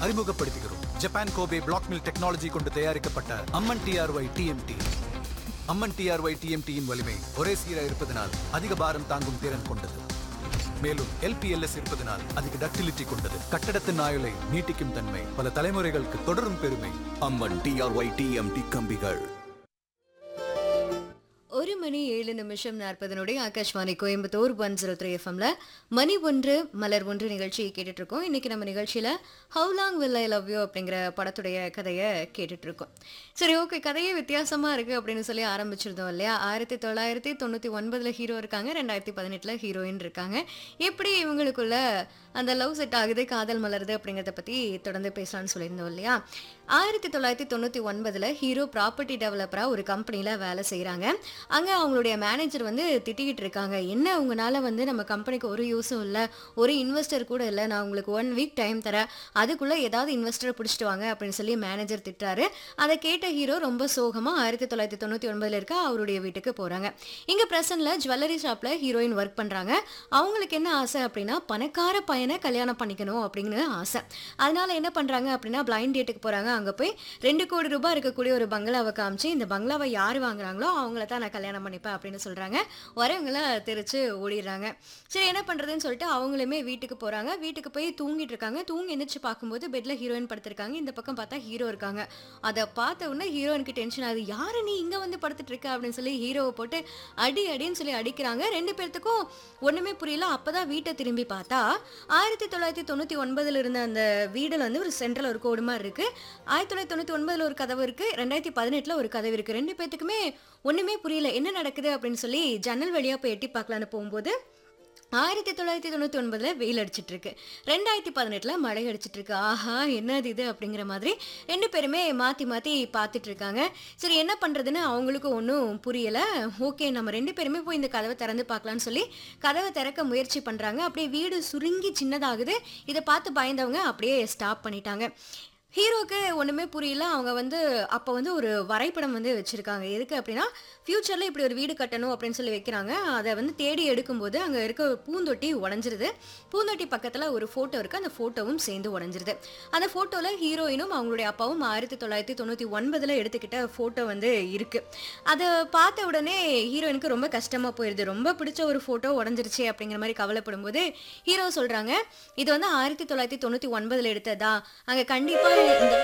அறிமுகப்படுத்துகிறோம். Japan Kobe black mill technology கொண்டு தயாரிக்கப்பட்ட அம்மன் டிஆர்ஒய் டிஎம்டி. அம்மன் டிஆர்ஒய் டிஎம்டியின் வலிமை ஒரே சீராக இருப்பதனால் அதிக பாரம் தாங்கும் திறன் கொண்டது. மேலும் எல்பிஎல்எஸ் இருப்பதனால் அதிக டக்டிலிட்டி கொண்டது. கட்டடத்தின் ஆயுளை நீட்டிக்கும் தன்மை, பல தலைமுறைகளுக்கு தொடரும் பெருமை. அம்மன் டிஆர்ஒய் டிஎம்டி கம்பிகள். 1:07:40 ஆகாஷ்வாணி கோயம்புத்தூர் 103 எஃப்எம்ல மணி ஒன்று மலர் ஒன்று நிகழ்ச்சியை கேட்டுட்டு இருக்கோம். இன்னைக்கு நம்ம நிகழ்ச்சியில how long will I love you அப்படிங்கிற படத்துடைய கதையை கேட்டுட்டு இருக்கோம். சரி, ஓகே, கதையே வித்தியாசமா இருக்கு அப்படின்னு சொல்லி ஆரம்பிச்சிருந்தோம் இல்லையா? 1999 ஹீரோ இருக்காங்க, 2018 ஹீரோயின் இருக்காங்க. எப்படி இவங்களுக்குள்ள அந்த லவ் செட் ஆகுது, காதல் மலருது அப்படிங்கிறத பத்தி தொடர்ந்து பேசலாம்னு சொல்லியிருந்தோம் இல்லையா? 1999 ஹீரோ ப்ராப்பர்ட்டி டெவலப்பரா ஒரு கம்பெனில வேலை செய்யறாங்க. அங்க அவங்களுடைய மேனேஜர் வந்து திட்டிக்கிட்டு இருக்காங்க, என்ன உங்களால வந்து நம்ம கம்பெனிக்கு ஒரு யூஸும் இல்லை, ஒரு இன்வெஸ்டர் கூட இல்லை, நான் உங்களுக்கு 1 வீக் டைம் தரேன், அதுக்குள்ள ஏதாவது இன்வெஸ்டரை பிடிச்சிட்டு வாங்க அப்படின்னு சொல்லி மேனேஜர் திட்டாரு. அதை கேட்ட ஹீரோ ரொம்ப சோகமா 1999 இருக்க அவருடைய வீட்டுக்கு போறாங்க. இங்க பிரசன்ட்ல ஜுவல்லரி ஷாப்ல ஹீரோயின் ஒர்க் பண்றாங்க. அவங்களுக்கு என்ன ஆசை அப்படின்னா பணக்கார பையனை கல்யாணம் பண்ணிக்கணும் அப்படின்னு ஆசை. அதனால என்ன பண்றாங்க அப்படின்னா பிளைண்ட் டேட்டுக்கு போறாங்க. அங்க போய் 2 கோடி ரூபாய் இருக்கக்கூடிய ஒரு பங்களாவை காமிச்சு, இந்த பங்களாவை யார் வாங்குறாங்களோ அவங்கள தான் நான் கல்யாணம் பண்ணிப்பேன் அப்படின்னு சொல்றாங்க. வரவங்கள தெரிச்சு ஓடிடுறாங்க. சரி, என்ன பண்றதுன்னு சொல்லிட்டு அவங்களுமே வீட்டுக்கு போறாங்க. வீட்டுக்கு போய் தூங்கிட்டு இருக்காங்க. தூங்கி எந்திரிச்சு பார்க்கும்போது பெட்ல ஹீரோயின் படுத்திருக்காங்க. இந்த பக்கம் பார்த்தா ஹீரோ இருக்காங்க. அதை பார்த்த உடனே ஹீரோயினுக்கு டென்ஷன் ஆகுது. யாரு நீ இங்க வந்து படுத்துட்டு இருக்க அப்படின்னு சொல்லி ஹீரோவை போட்டு அடின்னு சொல்லி அடிக்கிறாங்க. 2 பேர்த்துக்கும் ஒண்ணுமே புரியல. அப்பதான் வீட்டை திரும்பி பார்த்தா 1999 இருந்த அந்த வீடுல வந்து ஒரு சென்ட்ரல் ஒரு கோடு மாதிரி இருக்கு. 1999 ஒரு கதவு இருக்கு, 2018 ஒரு கதவு இருக்கு. 2 பேத்துக்குமே ஒண்ணுமே புரியல, என்ன நடக்குது அப்படின்னு சொல்லி ஜன்னல் வழியா போய் எட்டி பார்க்கலான்னு போகும்போது 1999 வெயில் அடிச்சிட்டு இருக்கு, 2018 மழை அடிச்சிட்டு இருக்கு. ஆஹா, என்னது இது அப்படிங்கிற மாதிரி 2 பேருமே மாத்தி மாத்தி பார்த்துட்டு இருக்காங்க. சரி, என்ன பண்றதுன்னு அவங்களுக்கு ஒன்றும் புரியல. ஓகே, நம்ம 2 பேருமே போய் இந்த கதவை திறந்து பார்க்கலான்னு சொல்லி கதவை திறக்க முயற்சி பண்றாங்க. அப்படியே வீடு சுருங்கி சின்னதாகுது. இதை பார்த்து பயந்தவங்க அப்படியே ஸ்டாப் பண்ணிட்டாங்க. ஹீரோக்கு ஒன்றுமே புரியல. அவங்க வந்து அப்போ வந்து ஒரு வரைபடம் வந்து வச்சுருக்காங்க. எதுக்கு அப்படின்னா ஃப்யூச்சரில் இப்படி ஒரு வீடு கட்டணும் அப்படின்னு சொல்லி வைக்கிறாங்க. அதை வந்து தேடி எடுக்கும்போது அங்கே இருக்க பூந்தொட்டி உடஞ்சிருது. பூந்தொட்டி பக்கத்தில் ஒரு ஃபோட்டோ இருக்குது, அந்த ஃபோட்டோவும் சேர்ந்து உடஞ்சிருது. அந்த ஃபோட்டோவில் ஹீரோயினும் அவங்களுடைய அப்பாவும் 1999 எடுத்துக்கிட்ட ஃபோட்டோ வந்து இருக்குது. அதை பார்த்த உடனே ஹீரோயினுக்கு ரொம்ப கஷ்டமாக போயிடுது. ரொம்ப பிடிச்ச ஒரு ஃபோட்டோ உடஞ்சிருச்சு அப்படிங்கிற மாதிரி கவலைப்படும் போது ஹீரோ சொல்கிறாங்க, இது வந்து 1999 எடுத்ததா, அங்கே கண்டிப்பாக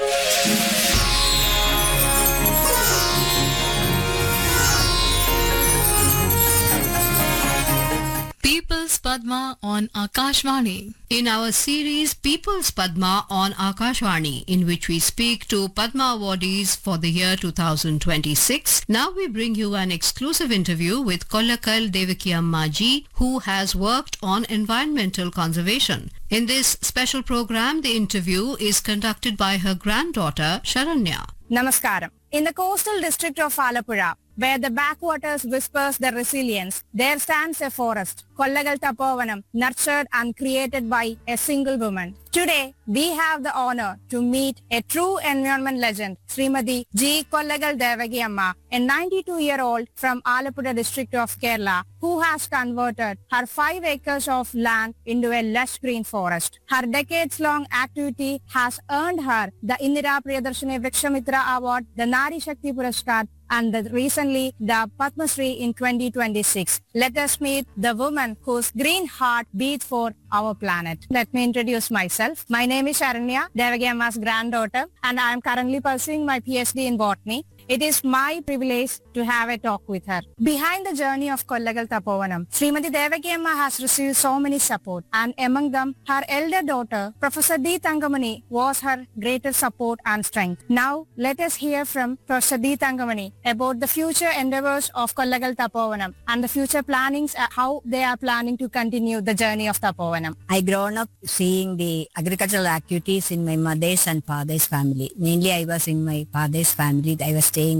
People's Padma on Akashvani. In our series People's Padma on Akashvani, in which we speak to Padma awardees for the year 2026, now we bring you an exclusive interview with Kollakal Devaki Ammaji, who has worked on environmental conservation. In this special program, the interview is conducted by her granddaughter Sharanya. Namaskaram. In the coastal district of Alappuzha, where the backwaters whispers their resilience, there stands a forest, Kollagal Tapovanam, nurtured and created by a single woman. Today, we have the honor to meet a true environment legend, Srimati G. Kollagal Devaki Amma, a 92-year-old from Alappuzha district of Kerala, who has converted her 5 acres of land into a lush green forest. Her decades-long activity has earned her the Indira Priyadarshini Vrikshamitra Award, the Nari Shakti Puraskar, and recently the Padma Shri in 2026. Let us meet the woman whose green heart beats for our planet. Let me introduce myself. My name is Sharanya, Devaki Amma's granddaughter, and I am currently pursuing my PhD in botany. It is my privilege to have a talk with her. Behind the journey of Kollagal Tapovanam, Srimati Devaki Amma has received so many support, and among them, her elder daughter, Professor D. Thangamani, was her greatest support and strength. Now, let us hear from Professor D. Thangamani about the future endeavors of Kollagal Tapovanam and the future plannings, how they are planning to continue the journey of Tapovanam. I grown up seeing the agricultural activities in my mother's and father's family. Mainly I was in my father's family. I was staying